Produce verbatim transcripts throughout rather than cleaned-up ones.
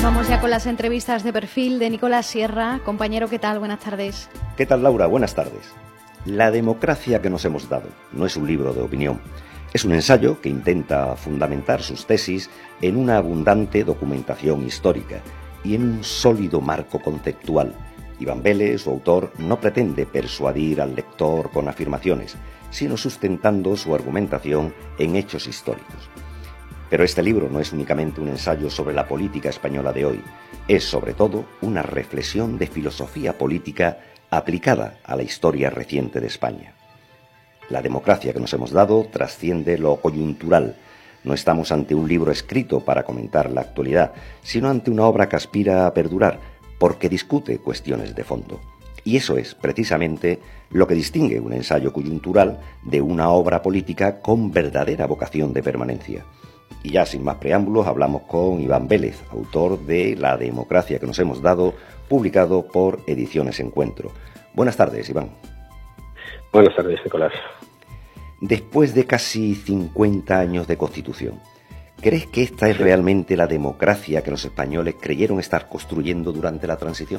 Vamos ya con las entrevistas de perfil de Nicolás Sierra. Compañero, ¿qué tal? Buenas tardes. ¿Qué tal, Laura? Buenas tardes. La democracia que nos hemos dado no es un libro de opinión. Es un ensayo que intenta fundamentar sus tesis en una abundante documentación histórica y en un sólido marco conceptual. Iván Vélez, su autor, no pretende persuadir al lector con afirmaciones, sino sustentando su argumentación en hechos históricos. Pero este libro no es únicamente un ensayo sobre la política española de hoy, es sobre todo una reflexión de filosofía política aplicada a la historia reciente de España. La democracia que nos hemos dado trasciende lo coyuntural. No estamos ante un libro escrito para comentar la actualidad, sino ante una obra que aspira a perdurar, porque discute cuestiones de fondo. Y eso es, precisamente, lo que distingue un ensayo coyuntural de una obra política con verdadera vocación de permanencia. Y ya sin más preámbulos hablamos con Iván Vélez, autor de La democracia que nos hemos dado, publicado por Ediciones Encuentro. Buenas tardes, Iván. Buenas tardes, Nicolás. Después de casi cincuenta años de Constitución, ¿crees que esta es realmente la democracia que los españoles creyeron estar construyendo durante la transición?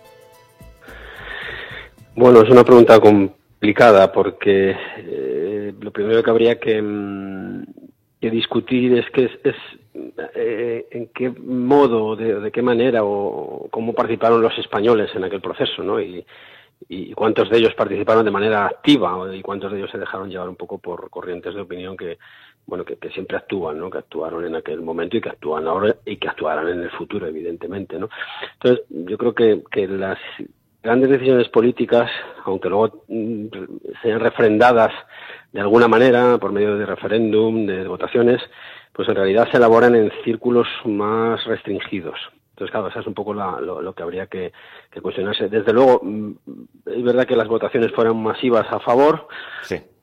Bueno, es una pregunta complicada porque eh, lo primero que habría que... Mm, que discutir es que es, es eh, en qué modo, de, de qué manera o cómo participaron los españoles en aquel proceso, ¿no? Y, y cuántos de ellos participaron de manera activa y cuántos de ellos se dejaron llevar un poco por corrientes de opinión que, bueno, que, que siempre actúan, ¿no? Que actuaron en aquel momento y que actúan ahora y que actuarán en el futuro, evidentemente, ¿no? Entonces, yo creo que, que las grandes decisiones políticas, aunque luego mm, sean refrendadas de alguna manera, por medio de referéndum, de votaciones, pues en realidad se elaboran en círculos más restringidos. Entonces, claro, eso es un poco la, lo, lo que habría que, que cuestionarse. Desde luego, es verdad que las votaciones fueron masivas a favor, sí.